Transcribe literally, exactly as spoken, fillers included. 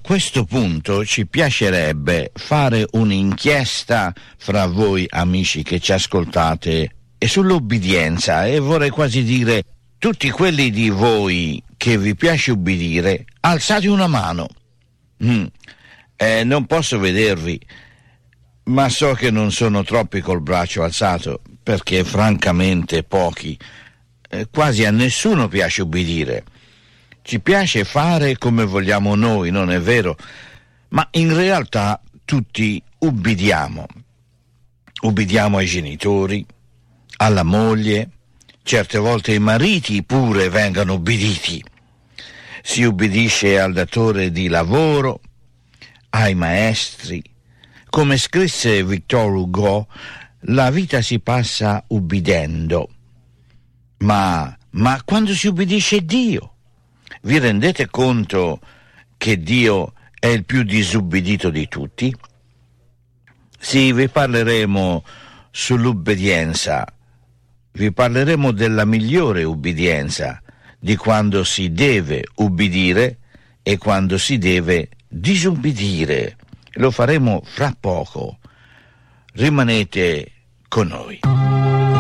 questo punto ci piacerebbe fare un'inchiesta fra voi amici che ci ascoltate e sull'ubbidienza, e vorrei quasi dire tutti quelli di voi che vi piace ubbidire, alzate una mano. Mm. Eh, non posso vedervi, ma so che non sono troppi col braccio alzato, perché francamente pochi, eh, quasi a nessuno piace ubbidire. Ci piace fare come vogliamo noi, non è vero? Ma in realtà tutti ubbidiamo. Ubbidiamo ai genitori, alla moglie, certe volte i mariti pure vengono ubbiditi. Si ubbidisce al datore di lavoro, ai maestri. Come scrisse Victor Hugo, la vita si passa ubbidendo. Ma, ma quando si ubbidisce Dio? Vi rendete conto che Dio è il più disubbidito di tutti? Sì, vi parleremo sull'ubbidienza. Vi parleremo della migliore ubbidienza, di quando si deve ubbidire e quando si deve disubbidire. Lo faremo fra poco. Rimanete con noi.